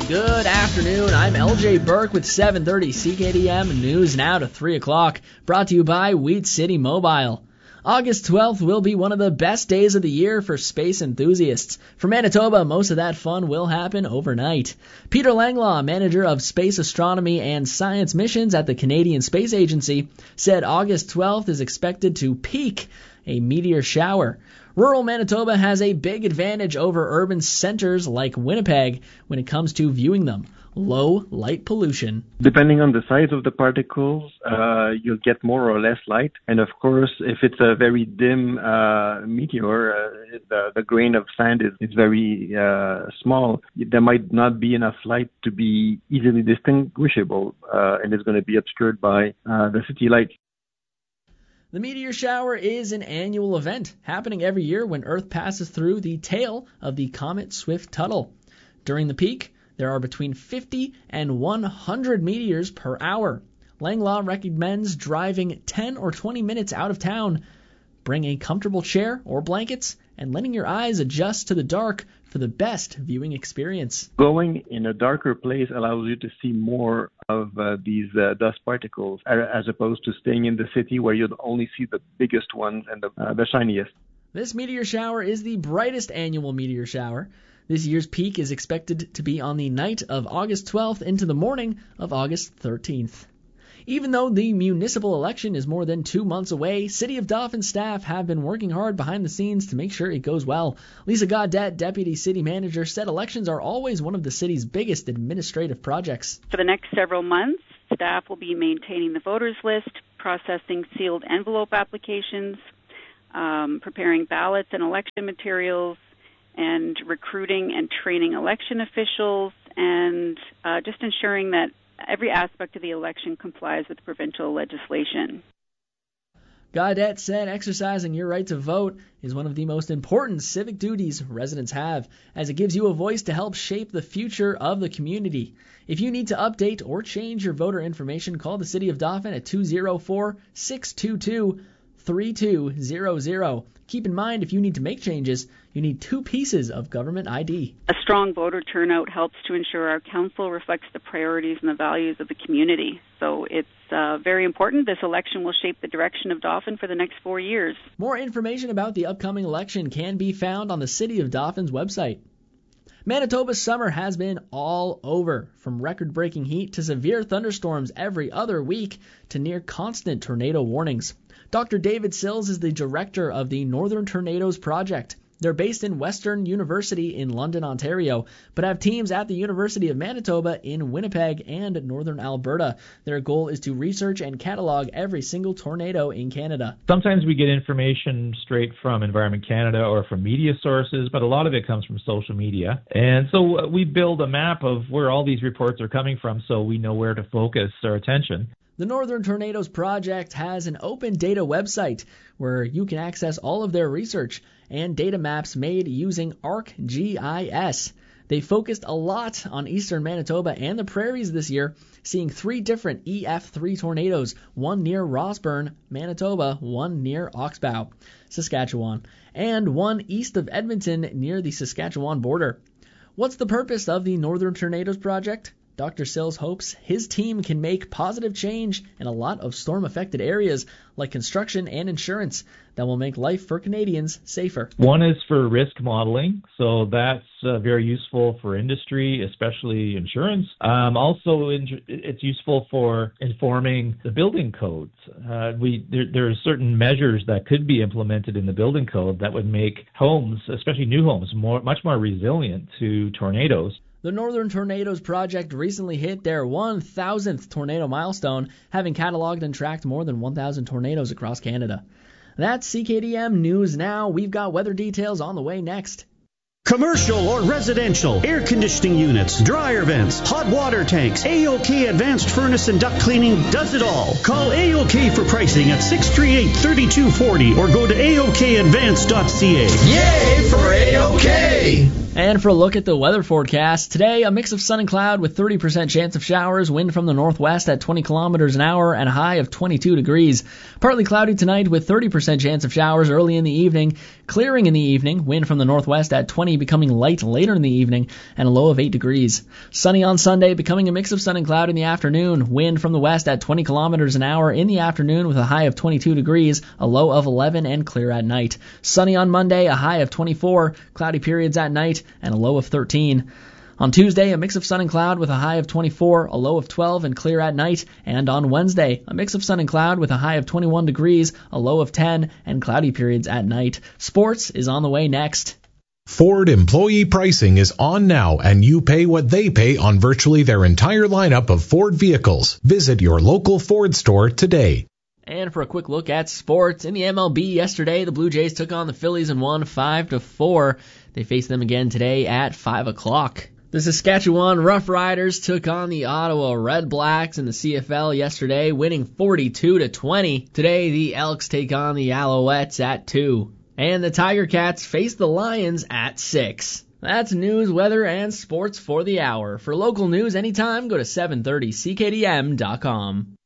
Good afternoon. I'm LJ Burke with 730 CKDM News Now to 3 o'clock, brought to you by Wheat City Mobile. August 12th will be one of the best days of the year for space enthusiasts. For Manitoba, most of that fun will happen overnight. Peter Langlaw, manager of space astronomy and science missions at the Canadian Space Agency, said August 12th is expected to peak a meteor shower. Rural Manitoba has a big advantage over urban centers like Winnipeg when it comes to viewing them. Low light pollution. Depending on the size of the particles, you'll get more or less light. And of course, if it's a very dim meteor, the grain of sand is very small. There might not be enough light to be easily distinguishable, and it's going to be obscured by the city lights. The meteor shower is an annual event happening every year when Earth passes through the tail of the comet Swift-Tuttle. During the peak, there are between 50 and 100 meteors per hour. Langlaw recommends driving 10 or 20 minutes out of town. Bring a comfortable chair or blankets and letting your eyes adjust to the dark for the best viewing experience. Going in a darker place allows you to see more of these dust particles as opposed to staying in the city where you'd only see the biggest ones and the shiniest. This meteor shower is the brightest annual meteor shower. This year's peak is expected to be on the night of August 12th into the morning of August 13th. Even though the municipal election is more than 2 months away, City of Dauphin staff have been working hard behind the scenes to make sure it goes well. Lisa Gaudette, Deputy City Manager, said elections are always one of the city's biggest administrative projects. For the next several months, staff will be maintaining the voters list, processing sealed envelope applications, preparing ballots and election materials, and recruiting and training election officials, and just ensuring that every aspect of the election complies with provincial legislation. Gaudette said exercising your right to vote is one of the most important civic duties residents have, as it gives you a voice to help shape the future of the community. If you need to update or change your voter information, call the City of Dauphin at 204-622-3200. Keep in mind, if you need to make changes, you need 2 pieces of government ID. A strong voter turnout helps to ensure our council reflects the priorities and the values of the community. So it's very important. This election will shape the direction of Dauphin for the next 4 years. More information about the upcoming election can be found on the City of Dauphin's website. Manitoba's summer has been all over, from record-breaking heat to severe thunderstorms every other week to near-constant tornado warnings. Dr. David Sills is the director of the Northern Tornadoes Project. They're based in Western University in London, Ontario, but have teams at the University of Manitoba in Winnipeg and Northern Alberta. Their goal is to research and catalog every single tornado in Canada. Sometimes we get information straight from Environment Canada or from media sources, but a lot of it comes from social media. And so we build a map of where all these reports are coming from so we know where to focus our attention. The Northern Tornadoes Project has an open data website where you can access all of their research and data maps made using ArcGIS. They focused a lot on eastern Manitoba and the prairies this year, seeing 3 different EF3 tornadoes, one near Rossburn, Manitoba, one near Oxbow, Saskatchewan, and one east of Edmonton near the Saskatchewan border. What's the purpose of the Northern Tornadoes Project? Dr. Sills hopes his team can make positive change in a lot of storm-affected areas like construction and insurance that will make life for Canadians safer. One is for risk modeling, so that's very useful for industry, especially insurance. Also, it's useful for informing the building codes. There are certain measures that could be implemented in the building code that would make homes, especially new homes, much more resilient to tornadoes. The Northern Tornadoes Project recently hit their 1,000th tornado milestone, having cataloged and tracked more than 1,000 tornadoes across Canada. That's CKDM News Now. We've got weather details on the way next. Commercial or residential, air conditioning units, dryer vents, hot water tanks, AOK Advanced Furnace and Duct Cleaning does it all. Call AOK for pricing at 638-3240 or go to aokadvanced.ca. Yay for AOK! And for a look at the weather forecast, today a mix of sun and cloud with 30% chance of showers, wind from the northwest at 20 kilometers an hour, and a high of 22 degrees. Partly cloudy tonight with 30% chance of showers early in the evening, clearing in the evening, wind from the northwest at 20, becoming light later in the evening, and a low of 8 degrees. Sunny on Sunday, becoming a mix of sun and cloud in the afternoon, wind from the west at 20 kilometers an hour in the afternoon with a high of 22 degrees, a low of 11, and clear at night. Sunny on Monday, a high of 24, cloudy periods at night, and a low of 13. On Tuesday, a mix of sun and cloud with a high of 24, a low of 12, and clear at night. And on Wednesday, a mix of sun and cloud with a high of 21 degrees, a low of 10, and cloudy periods at night. Sports is on the way next. Ford employee pricing is on now, and you pay what they pay on virtually their entire lineup of Ford vehicles. Visit your local Ford store today. And for a quick look at sports, in the MLB yesterday, the Blue Jays took on the Phillies and won 5-4. They face them again today at 5 o'clock. The Saskatchewan Roughriders took on the Ottawa Red Blacks in the CFL yesterday, winning 42-20. Today, the Elks take on the Alouettes at 2. And the Tiger Cats face the Lions at 6. That's news, weather, and sports for the hour. For local news anytime, go to 730CKDM.com.